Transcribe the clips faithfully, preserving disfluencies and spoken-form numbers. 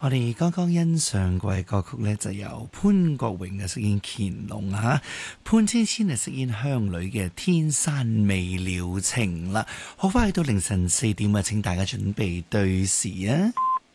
我哋剛剛欣賞過嘅歌曲呢，就由潘國榮嘅飾演乾隆啊，潘千千係飾演鄉女嘅《天山未了情》啦。好快去到凌晨四點啊，請大家準備對時啊！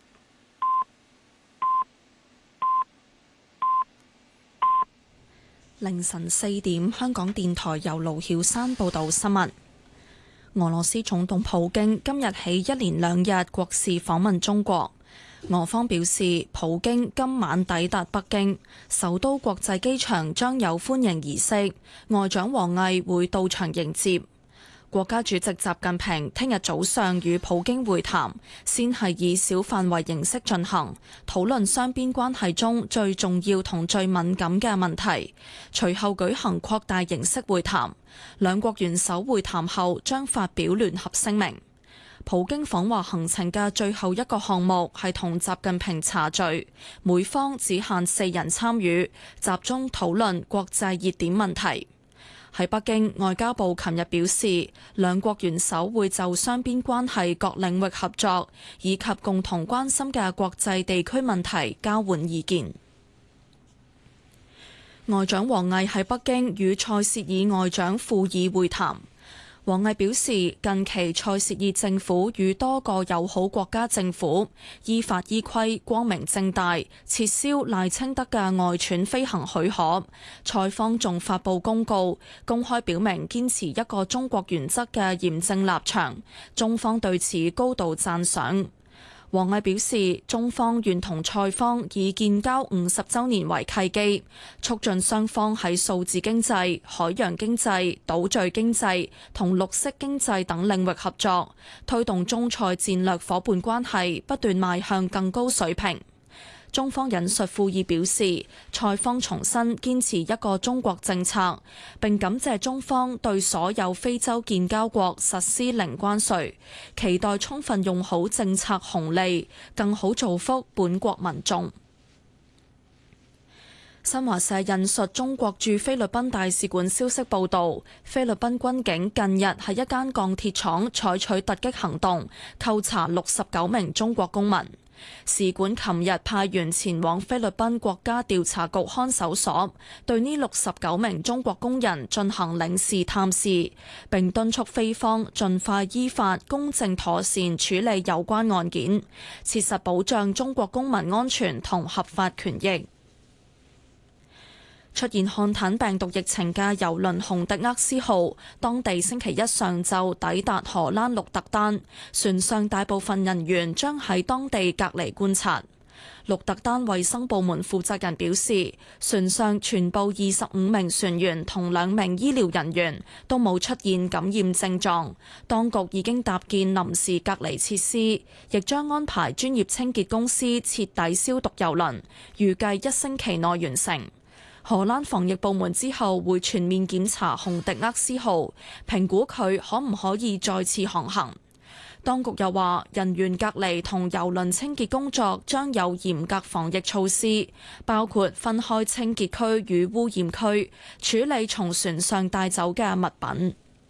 凌晨四點，香港電台由盧曉山報道新聞。俄羅斯總統普京今日起一連兩日國事訪問中國。俄方表示，普京今晚抵達北京，首都國際機場將有歡迎儀式，外長王毅會到場迎接。國家主席習近平聽日早上與普京會談，先係以小範圍形式進行，討論雙邊關係中最重要同最敏感嘅問題。隨後舉行擴大形式會談，兩國元首會談後將發表聯合聲明。普京訪華行程嘅最後一個項目係同習近平茶敘，每方只限四人參與，集中討論國際熱點問題。喺北京，外交部琴日表示，兩國元首會就雙邊關係各領域合作以及共同關心嘅國際地區問題交換意見。外長王毅喺北京與塞舌爾外長庫爾會談。王毅表示，近期塞舌爾政府與多個友好國家政府依法依規、光明正大撤銷賴清德嘅外竄飛行許可，塞方仲發布公告，公開表明堅持一個中國原則嘅嚴正立場，中方對此高度讚賞。王毅表示，中方願同塞方以建交五十週年為契機，促進雙方喺數字經濟、海洋經濟、島嶼經濟同綠色經濟等領域合作，推動中塞戰略夥伴關係不斷邁向更高水平。中方引述庫爾表示，塞方重申堅持一個中國政策，並感謝中方對所有非洲建交國實施零關稅，期待充分用好政策紅利，更好造福本國民眾。新華社引述中國駐菲律賓大使館消息報導，菲律賓軍警近日喺一間鋼鐵廠採取突擊行動，扣查六十九名中國公民。使館琴日派員前往菲律賓國家調查局看守所，對呢六十九名中國工人進行領事探視，並敦促菲方盡快依法公正妥善處理有關案件，切實保障中國公民安全同合法權益。出現漢坦病毒疫情嘅郵輪洪迪厄斯號，當地星期一上晝抵達荷蘭鹿特丹，船上大部分人員將喺當地隔離觀察。鹿特丹衛生部門負責人表示，船上全部二十五名船員同兩名醫療人員都冇出現感染症狀，當局已經搭建臨時隔離設施，亦將安排專業清潔公司徹底消毒郵輪，預計一星期內完成。荷蘭防疫部門之後會全面檢查洪迪厄斯號，評估佢可唔可以再次航行。當局又話，人員隔離同郵輪清潔工作將有嚴格防疫措施，包括分開清潔區與污染區，處理從船上帶走嘅物品。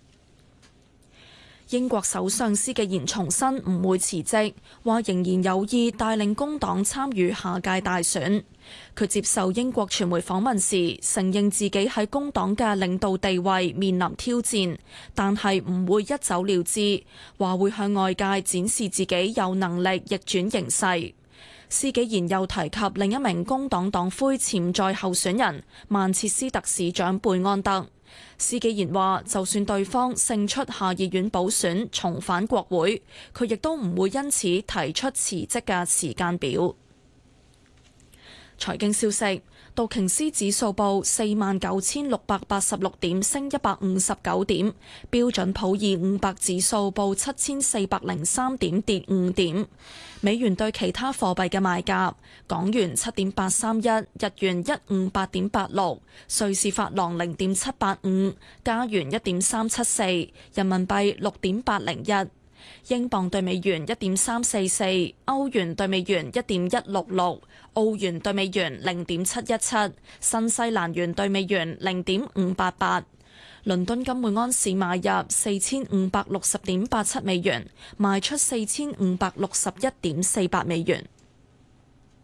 英國首相施紀賢重申唔會辭職，話仍然有意帶領工黨參與下屆大選。佢接受英國傳媒訪問時，承認自己喺工黨嘅領導地位面臨挑戰，但係唔會一走了之，話會向外界展示自己有能力逆轉形勢。施紀賢又提及另一名工黨黨魁潛在候選人曼徹斯特市長貝安德。施紀賢話，就算對方勝出下議院補選重返國會，佢亦都唔會因此提出辭職嘅時間表。財經消息，道瓊斯指數報四萬九千六百八十六點，升一百五十九點；標準普爾五百指數報七千四百零三點，跌五點。美元對其他貨幣嘅賣價：港元七點八三一，日元一五八點八六，瑞士法郎零點七八五，加元一點三七四，人民幣六點八零一。英鎊對美元一點三四四，歐元對美元一點一六六，澳元對美元零點七一七，新西蘭元對美元零點五八八。倫敦金每安士買入四千五百六十點八七美元，賣出四千五百六十一點四八美元。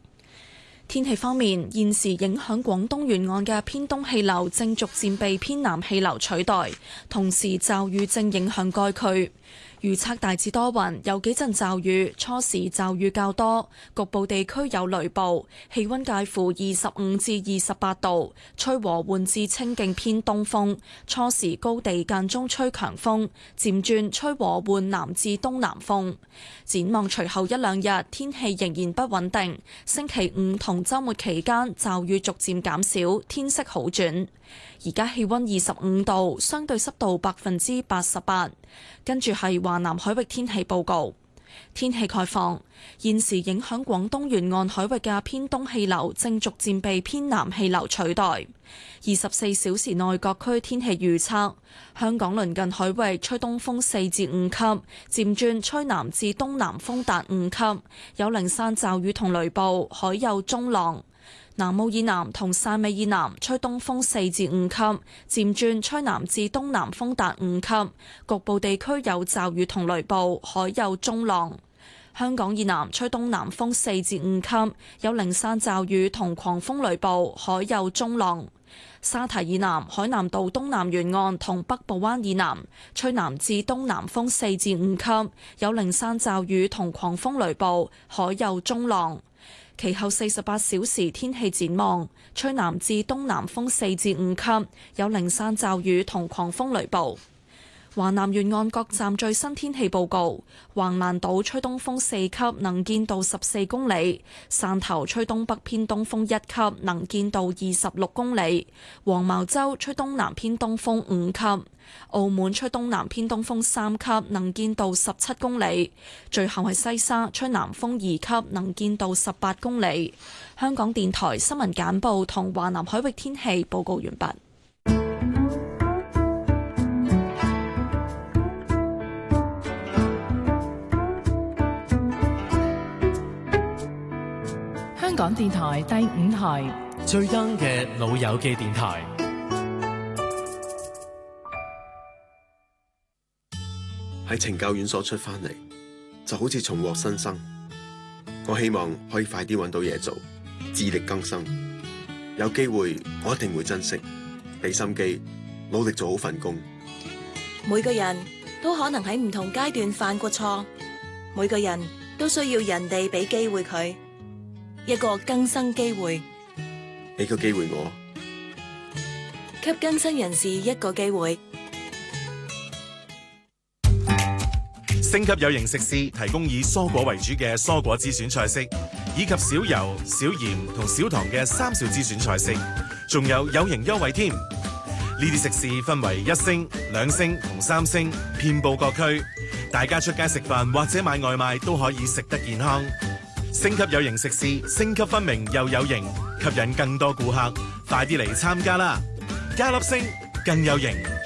天氣方面，現時影響廣東沿岸嘅偏東氣流正逐漸被偏南氣流取代，同時驟雨正影響該區。預測大致多雲，有幾陣驟雨，初時驟雨較多，局部地區有雷暴，氣溫介乎二十五至二十八度，吹和緩至清勁偏東風，初時高地間中吹強風，漸轉吹和緩南至東南風。展望隨後一兩日，天氣仍然不穩定，星期五同週末期間驟雨逐漸減少，天色好轉。而家氣溫二十五度，相對濕度百分之八十八。跟住係華南海域天氣報告。天氣概況，現時影響廣東沿岸海域嘅偏東氣流正逐漸被偏南氣流取代。二十四小時內各區天氣預測：香港鄰近海域吹東風四至五級，漸轉吹南至東南風達五級，有零散驟雨同雷暴，海有中浪。南澳以南同汕尾以南吹東風四至五級，漸轉吹南至東南風達五級，局部地區有驟雨同雷暴，海有中浪。香港以南吹東南風四至五級，有零散驟雨同狂風雷暴，海有中浪。沙堤以南海南島東南沿岸同北部灣以南吹南至東南風四至五級，有零散驟雨同狂風雷暴，海有中浪。其後四十八小時天氣展望，吹南至東南風四至五級，有零散驟雨同狂風雷暴。華南沿岸各站最新天氣報告：橫瀾島吹東風四級，能見度十四公里；汕頭吹東北偏東風一級，能見度二十六公里；黃茅洲吹東南偏東風五級；澳門吹東南偏東風三級，能見度十七公里；最後係西沙吹南風二級，能見度十八公里。香港電台新聞簡報同華南海域天氣報告完畢。 香港電台第五台最 young 嘅老友記電台。 喺懲教院所出翻嚟，就好似重獲新生。我希望可以快啲揾到嘢做，自力更生。有機會我一定會珍惜，俾心機，努力做好份工。 每個人都可能喺唔同階段犯過錯，每個人都需要人哋俾機會佢。一個更生機會， 俾個機會我， 給更生人士一個機會。 星級有型食肆提供以蔬果為主嘅蔬果之選菜式，以及少油、少鹽同少糖嘅三少之選菜式，仲有有型優惠添。呢啲食肆分為一星、兩星同三星，遍佈各區。大家出街食飯或者買外賣都可以食得健康。星級有型食肆，星級分明又有型，吸引更多顧客，快啲嚟參加啦！加粒星更有型。